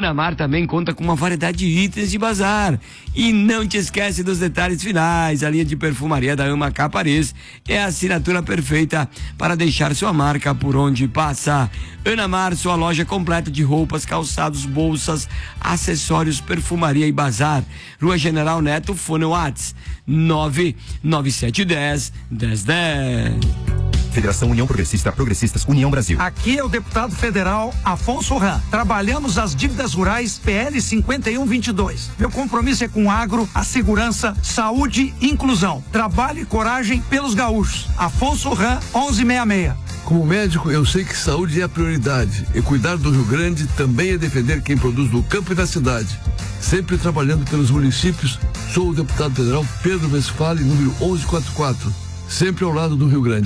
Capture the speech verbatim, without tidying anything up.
Anamar também conta com uma variedade de itens de bazar. E não te esquece dos detalhes finais. A linha de perfumaria da Amacá Paris é a assinatura perfeita para deixar sua marca por onde passa. Anamar, sua loja completa de roupas, calçados, bolsas, acessórios, perfumaria e bazar. Rua General Neto, fone Whats nove nove sete um zero, um zero um zero. Federação União Progressista, Progressistas, União Brasil. Aqui é o deputado federal Afonso Ram. Trabalhamos as dívidas rurais P L cinquenta e um vinte e dois. Meu compromisso é com o agro, a segurança, saúde e inclusão. Trabalho e coragem pelos gaúchos. Afonso Ram, onze sessenta e seis. Como médico, eu sei que saúde é a prioridade. E cuidar do Rio Grande também é defender quem produz no campo e na cidade. Sempre trabalhando pelos municípios, sou o deputado federal Pedro Westphalen, número onze quarenta e quatro. Sempre ao lado do Rio Grande.